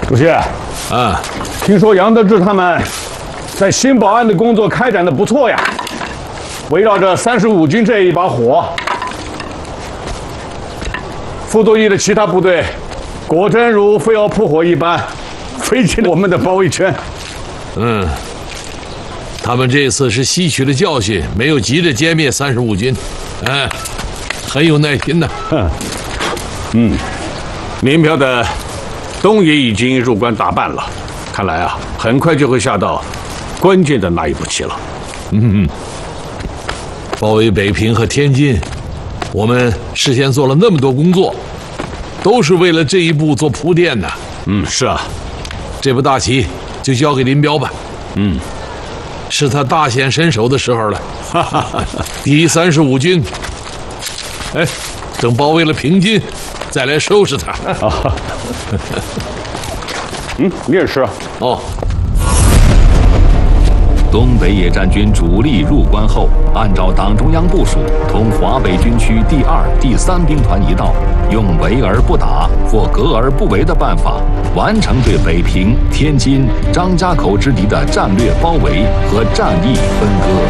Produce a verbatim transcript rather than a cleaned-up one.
主席， 啊， 听说杨得志他们在新保安的工作开展的不错呀，围绕着三十五军这一把火，傅作义的其他部队果真如飞蛾扑火一般，飞进了我们的包围圈。 嗯，他们这次是吸取了教训，没有急着歼灭三十五军，哎，很有耐心的。 嗯，宁飘的东野已经入关打办了，看来啊，很快就会下到关键的那一步棋了。 嗯，包围北平和天津，我们事先做了那么多工作，都是为了这一步做铺垫的。 嗯，是啊， 这步大棋就交给林彪吧。 嗯， 是他大显身手的时候了。第三十五军，哎，等包围了平津，再来收拾他。 嗯，你也是。 哦。 东北野战军主力入关后，按照党中央部署，同华北军区第二、第三兵团一道，用围而不打或隔而不围的办法，完成对北平、天津、张家口之敌的战略包围和战役分割。